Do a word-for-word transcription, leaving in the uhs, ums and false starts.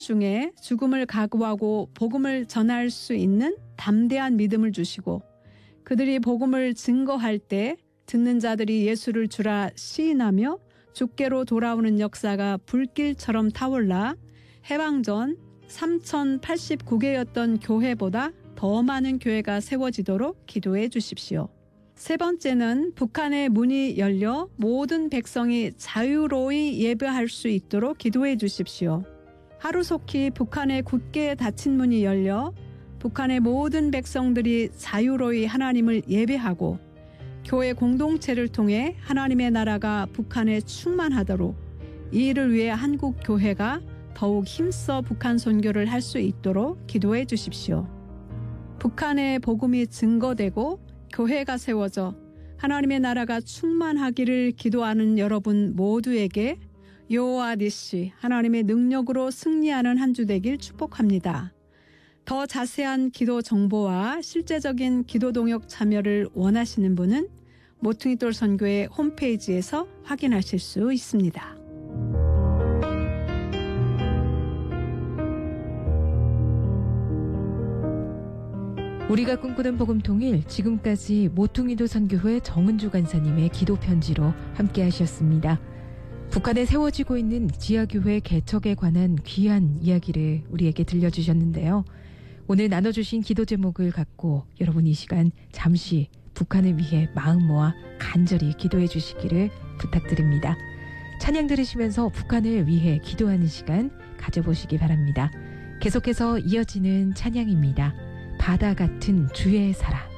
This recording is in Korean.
중에 죽음을 각오하고 복음을 전할 수 있는 담대한 믿음을 주시고 그들이 복음을 증거할 때 듣는 자들이 예수를 주라 시인하며 주께로 돌아오는 역사가 불길처럼 타올라 해방전 삼천팔십구 개였던 교회보다 더 많은 교회가 세워지도록 기도해 주십시오. 세 번째는 북한의 문이 열려 모든 백성이 자유로이 예배할 수 있도록 기도해 주십시오. 하루속히 북한의 굳게 닫힌 문이 열려 북한의 모든 백성들이 자유로이 하나님을 예배하고 교회 공동체를 통해 하나님의 나라가 북한에 충만하도록 이 일을 위해 한국 교회가 더욱 힘써 북한 선교를 할 수 있도록 기도해 주십시오. 북한의 복음이 증거되고 교회가 세워져 하나님의 나라가 충만하기를 기도하는 여러분 모두에게 여호와 니시 하나님의 능력으로 승리하는 한 주 되길 축복합니다. 더 자세한 기도 정보와 실제적인 기도 동역 참여를 원하시는 분은 모퉁이돌 선교회 홈페이지에서 확인하실 수 있습니다. 우리가 꿈꾸는 복음통일, 지금까지 모퉁이돌 선교회 정은주 간사님의 기도 편지로 함께 하셨습니다. 북한에 세워지고 있는 지하교회 개척에 관한 귀한 이야기를 우리에게 들려주셨는데요. 오늘 나눠주신 기도 제목을 갖고 여러분 이 시간 잠시 북한을 위해 마음 모아 간절히 기도해 주시기를 부탁드립니다. 찬양 들으시면서 북한을 위해 기도하는 시간 가져보시기 바랍니다. 계속해서 이어지는 찬양입니다. 바다 같은 주의 사랑.